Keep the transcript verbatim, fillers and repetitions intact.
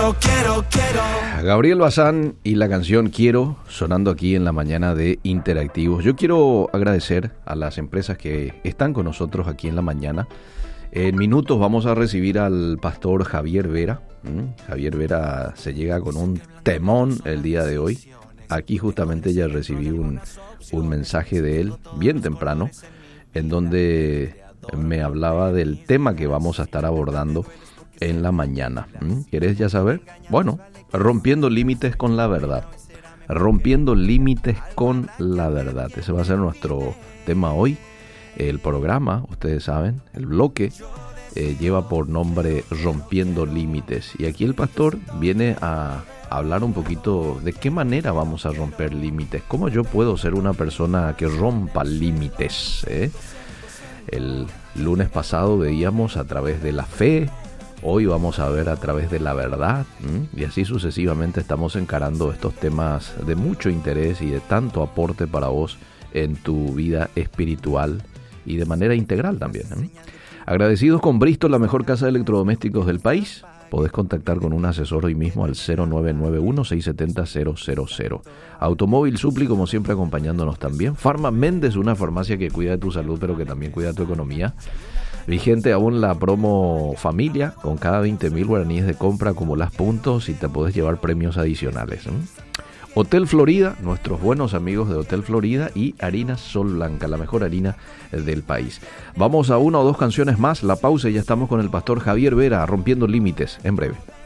quiero, quiero, quiero. Gabriel Bazán y la canción Quiero, sonando aquí en la mañana de Interactivos. Yo quiero agradecer a las empresas que están con nosotros aquí en la mañana. En minutos vamos a recibir al pastor Javier Vera. ¿Mm? Javier Vera se llega con un temón el día de hoy. Aquí justamente ya recibí un, un mensaje de él bien temprano, en donde me hablaba del tema que vamos a estar abordando en la mañana. ¿Mm? ¿Querés ya saber? Bueno, rompiendo límites con la verdad. Rompiendo límites con la verdad. Ese va a ser nuestro tema hoy. El programa, ustedes saben, el bloque, eh, lleva por nombre Rompiendo Límites. Y aquí el pastor viene a hablar un poquito de qué manera vamos a romper límites. Cómo yo puedo ser una persona que rompa límites, ¿eh? El lunes pasado veíamos a través de la fe. Hoy vamos a ver a través de la verdad, ¿m? Y así sucesivamente estamos encarando estos temas de mucho interés y de tanto aporte para vos en tu vida espiritual y de manera integral también, ¿eh? Agradecidos con Bristol, la mejor casa de electrodomésticos del país. Podés contactar con un asesor hoy mismo al cero nueve nueve uno, seis siete cero, cero cero cero. Automóvil Supli, como siempre, acompañándonos también. Farma Méndez, una farmacia que cuida de tu salud, pero que también cuida de tu economía. Vigente aún la promo familia, con cada veinte mil guaraníes de compra acumulás puntos y te podés llevar premios adicionales, ¿eh? Hotel Florida, nuestros buenos amigos de Hotel Florida, y Harina Sol Blanca, la mejor harina del país. Vamos a una o dos canciones más, la pausa y ya estamos con el pastor Javier Vera, rompiendo límites, en breve.